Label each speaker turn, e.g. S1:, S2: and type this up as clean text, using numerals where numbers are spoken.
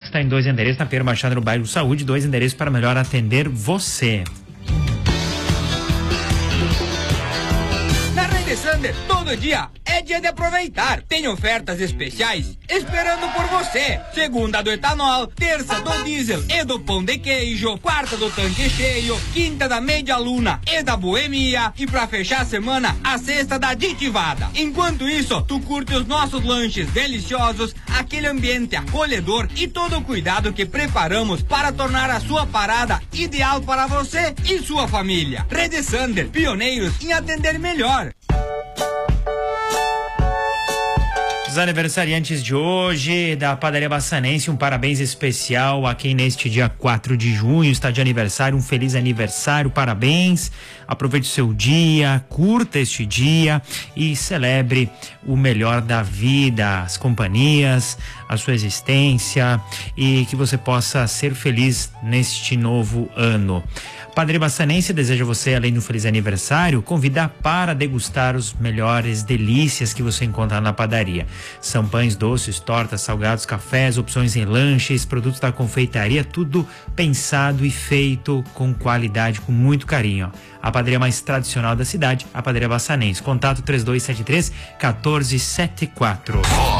S1: que está em 2 endereços, na Pedro Machado, no bairro Saúde, 2 endereços para melhor atender você.
S2: Na Rede Sander, todo dia é dia de aproveitar. Tem ofertas especiais esperando por você. Segunda do etanol, terça do diesel e do pão de queijo, quarta do tanque cheio, quinta da meia luna e da boemia e pra fechar a semana, a sexta da aditivada. Enquanto isso, tu curte os nossos lanches deliciosos, aquele ambiente acolhedor e todo o cuidado que preparamos para tornar a sua parada ideal para você e sua família. Rede Sander, pioneiros em atender melhor.
S1: Os aniversariantes de hoje da Padaria Bassanense, um parabéns especial a quem neste dia 4 de junho está de aniversário, um feliz aniversário, parabéns, aproveite o seu dia, curta este dia e celebre o melhor da vida, as companhias, a sua existência e que você possa ser feliz neste novo ano. Padaria Bassanense deseja a você, além do feliz aniversário, convidar para degustar os melhores delícias que você encontra na padaria. São pães doces, tortas, salgados, cafés, opções em lanches, produtos da confeitaria, tudo pensado e feito com qualidade, com muito carinho. A padaria mais tradicional da cidade, a Padaria Bassanense. Contato 3273-1474.